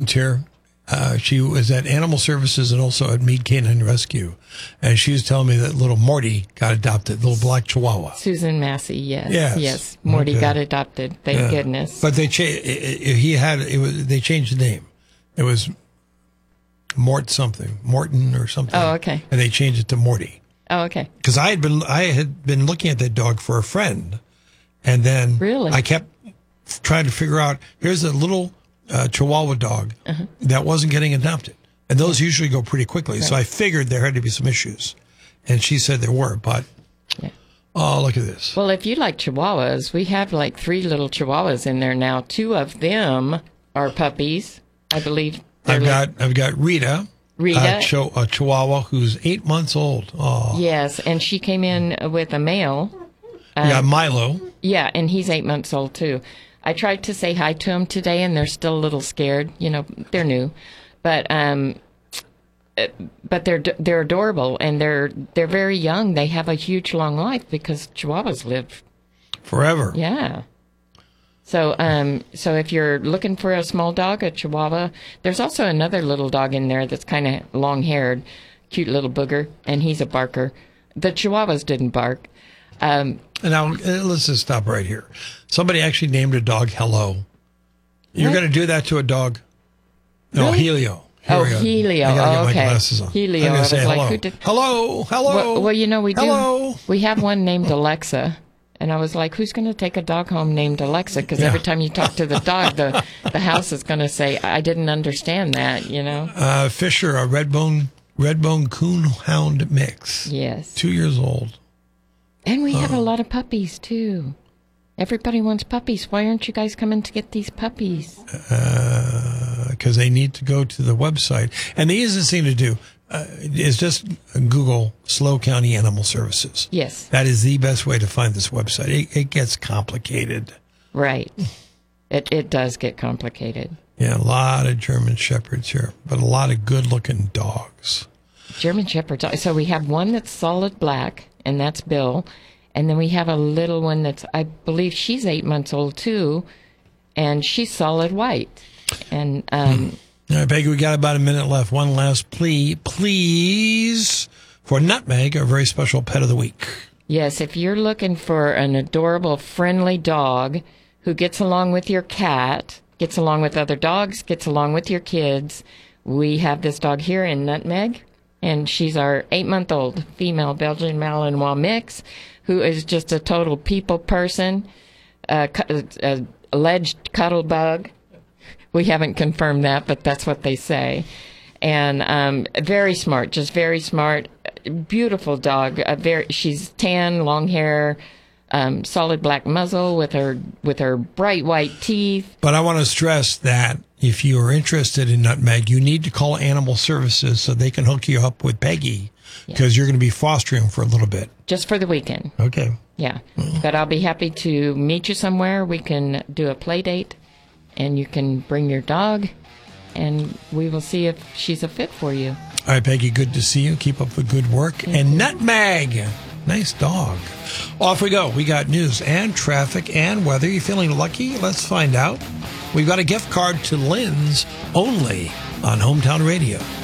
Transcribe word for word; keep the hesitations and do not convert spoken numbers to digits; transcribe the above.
volunteer. Uh, she was at Animal Services and also at Mead Canine Rescue. And she was telling me that little Morty got adopted, little black Chihuahua. Susan Massey, yes. Yes. Yes. Morty Okay. got adopted. Thank Yeah. goodness. But they cha- he had it was they changed the name. It was Mort something, Morton or something. Oh, okay. And they changed it to Morty. Oh, okay. Because I had been I had been looking at that dog for a friend, and then Really? I kept trying to figure out. Here's a little uh, Chihuahua dog Uh-huh. that wasn't getting adopted, and those usually go pretty quickly. So I figured there had to be some issues, and she said there were. But Yeah. oh, look at this! Well, if you like Chihuahuas, we have like three little Chihuahuas in there now. Two of them are puppies, I believe. They're I've like- got I've got Rita, Rita. a, Ch- a Chihuahua who's eight months old. Oh, Yes, and she came in with a male. we got Milo. Yeah, and he's eight months old too. I tried to say hi to him today, and they're still a little scared. You know, they're new, but um, uh, but they're they're adorable, and they're they're very young. They have a huge long life because Chihuahuas live. Forever. Yeah. So um, so if you're looking for a small dog, a Chihuahua, there's also another little dog in there that's kind of long haired, cute little booger, and he's a barker. The Chihuahuas didn't bark. Um, And now uh, let's just stop right here. Somebody actually named a dog Hello. You're What? going to do that to a dog? No, Really? Helio. Oh, Here we go. Helio. I gotta Oh, get my okay. glasses on. Helio. I'm I gonna was say like, hello. who did- hello. Hello. well, well, you know, we do. Hello. We have one named Alexa. And I was like, who's going to take a dog home named Alexa? Because Yeah. every time you talk to the dog, the, the house is going to say, I didn't understand that, you know? Uh, Fisher, a redbone redbone coonhound mix. Yes. Two years old. And we have Uh. a lot of puppies, too. Everybody wants puppies. Why aren't you guys coming to get these puppies? Because they need to go to the website. And the easiest thing to do uh, is just Google SLO County Animal Services. Yes. That is the best way to find this website. It, it gets complicated. Right. It it does get complicated. Yeah, a lot of German Shepherds here, but a lot of good-looking dogs. German Shepherds. So we have one that's solid black, and that's Bill. And then we have a little one that's, I believe she's eight months old too, and she's solid white. And um, All right, Peggy, we got about a minute left. One last plea, please, for Nutmeg, our very special pet of the week. yes, if you're looking for an adorable, friendly dog who gets along with your cat, gets along with other dogs, gets along with your kids, we have this dog here in Nutmeg. And she's our eight-month-old female Belgian Malinois mix, who is just a total people person, uh, cu- uh, alleged cuddle bug. We haven't confirmed that, but that's what they say. And um, very smart, just very smart, beautiful dog. A very, she's tan, long hair, um, solid black muzzle with her with her bright white teeth. But I want to stress that if you are interested in Nutmeg, you need to call Animal Services so they can hook you up with Peggy, because you're going to be fostering for a little bit. Just for the weekend. Okay. Yeah, but I'll be happy to meet you somewhere. We can do a play date, and you can bring your dog, and we will see if she's a fit for you. All right, Peggy, good to see you. Keep up the good work. And Nutmeg, nice dog. Off we go. We got news and traffic and weather. You feeling lucky? Let's find out. We've got a gift card to Lynn's only on Hometown Radio.